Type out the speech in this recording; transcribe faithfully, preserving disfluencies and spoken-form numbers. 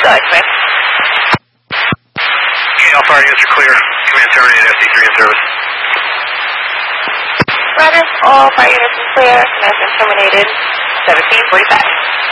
Go ahead, Smith. Okay, all fire units are clear. Command terminated, S D three in service. Roger, all fire units are clear. Command been terminated. seventeen forty-five.